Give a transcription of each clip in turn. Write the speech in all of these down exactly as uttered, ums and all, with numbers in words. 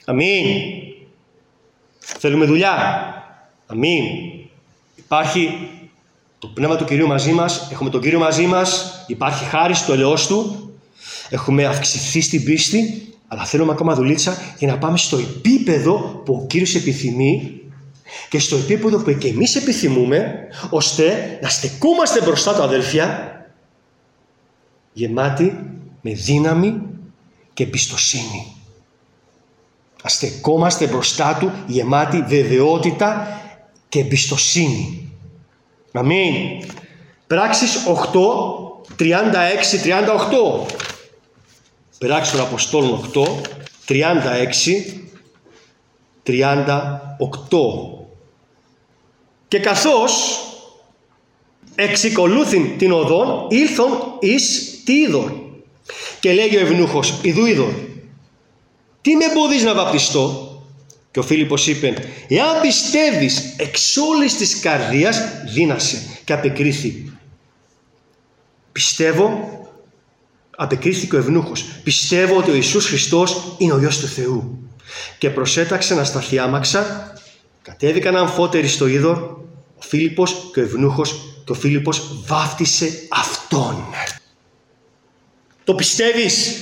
Αμήν. Θέλουμε δουλειά. Αμήν. Υπάρχει το Πνεύμα του Κυρίου μαζί μας. Έχουμε τον Κύριο μαζί μας. Υπάρχει χάρη στο ελαιός Του. Έχουμε αυξηθεί στην πίστη. Αλλά θέλουμε ακόμα δουλίτσα για να πάμε στο επίπεδο που ο Κύριος επιθυμεί και στο επίπεδο που και εμείς επιθυμούμε, ώστε να στεκόμαστε μπροστά Του, αδέλφια, γεμάτοι με δύναμη και εμπιστοσύνη. Να στεκόμαστε μπροστά Του γεμάτοι βεβαιότητα και εμπιστοσύνη. Αμήν. Πράξεις οκτώ, τριάντα έξι τριάντα οκτώ. Πράξεις των Αποστόλων οκτώ, τριάντα έξι τριάντα οκτώ. Και καθώς εξικολούθην την οδόν, ήλθον εις τι είδωρ. Και λέγει ο ευνούχος, ιδού είδωρ, τι με εμποδίζει να βαπτιστώ? Και ο Φίλιππος είπε, εάν πιστεύεις εξ όλης της καρδίας, δύνασε. Και απεκρίθη, πιστεύω, απεκρίθηκε ο ευνούχος, πιστεύω ότι ο Ιησούς Χριστός είναι ο Υιός του Θεού. Και προσέταξε να σταθεί άμαξα, κατέβηκαν αμφότεροι στο είδωρ, ο Φίλιππος και ο ευνούχος, και ο Φίλιππος βάφτισε αυτόν. Το πιστεύεις?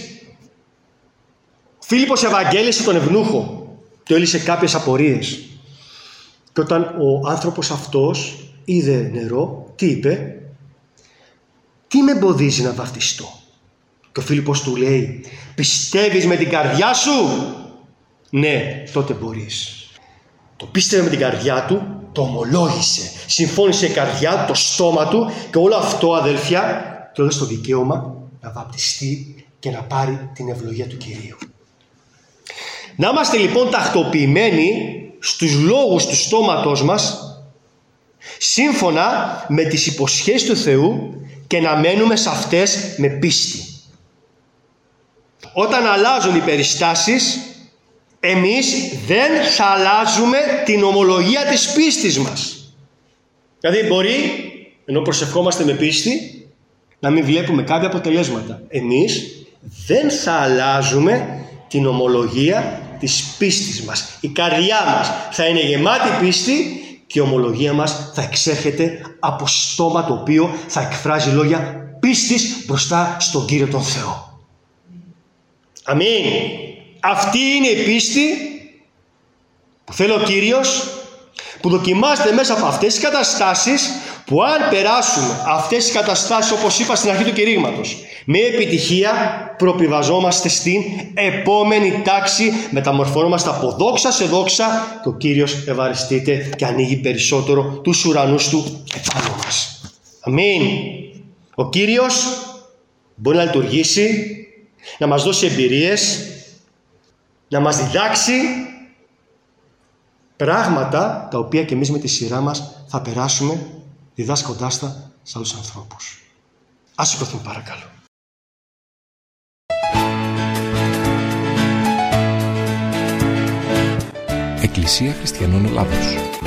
Ο Φίλιππος ευαγγέλισε τον ευνούχο, του έλυσε κάποιες απορίες. Και όταν ο άνθρωπος αυτός είδε νερό, τι είπε? Τι με εμποδίζει να βαφτιστώ? Και ο Φίλιππος του λέει, πιστεύεις με την καρδιά σου? Ναι, τότε μπορείς. Το πίστευε με την καρδιά του, το ομολόγησε, συμφώνησε η καρδιά, το στόμα του, και όλο αυτό, αδέλφια, του έδωσε το δικαίωμα να βαπτιστεί και να πάρει την ευλογία του Κυρίου. Να είμαστε λοιπόν τακτοποιημένοι στους λόγους του στόματός μας, σύμφωνα με τις υποσχέσεις του Θεού, και να μένουμε σε αυτές με πίστη. Όταν αλλάζουν οι περιστάσεις, εμείς δεν θα αλλάζουμε την ομολογία της πίστης μας. Δηλαδή μπορεί, ενώ προσευχόμαστε με πίστη, να μην βλέπουμε κάποια αποτελέσματα. Εμείς δεν θα αλλάζουμε την ομολογία της πίστης μας. Η καρδιά μας θα είναι γεμάτη πίστη και η ομολογία μας θα εξέρχεται από στόμα το οποίο θα εκφράζει λόγια πίστης μπροστά στον Κύριο τον Θεό. Αμήν. Αυτή είναι η πίστη που θέλει ο Κύριος, που δοκιμάζεται μέσα από αυτές τις καταστάσεις, που αν περάσουμε αυτές τις καταστάσεις, όπως είπα στην αρχή του κηρύγματος, με επιτυχία προπηβαζόμαστε στην επόμενη τάξη, μεταμορφωνόμαστε από δόξα σε δόξα και ο Κύριος ευαριστείται και ανοίγει περισσότερο τους ουρανούς Του επάνω μας. Αμήν. Ο Κύριος μπορεί να λειτουργήσει, να μας δώσει εμπειρίες, να μας διδάξει πράγματα τα οποία και εμείς με τη σειρά μας θα περάσουμε διδάσκοντάς τα σε άλλους ανθρώπους. Ας σηκωθούμε παρακαλώ. Εκκλησία Χριστιανών Ελλάδος.